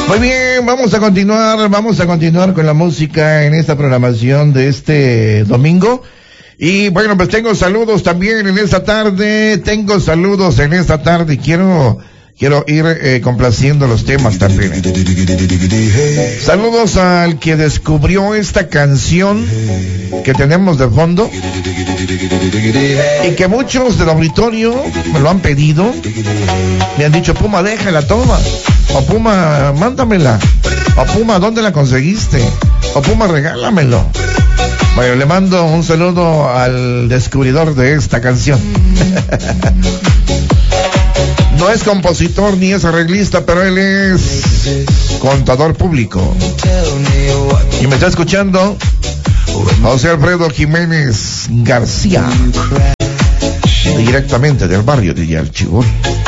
Muy bien, vamos a continuar con la música en esta programación de este domingo. Y bueno, pues tengo saludos también en esta tarde, y quiero ir complaciendo los temas también. Saludos al que descubrió esta canción que tenemos de fondo y que muchos del auditorio me lo han pedido. Me han dicho, Puma, déjala, toma. O Puma, mándamela. O Puma, ¿dónde la conseguiste? O Puma, regálamelo. Bueno, le mando un saludo al descubridor de esta canción. No es compositor ni es arreglista, pero él es contador público. Y me está escuchando José Alfredo Jiménez García, directamente del barrio de Yalchibol.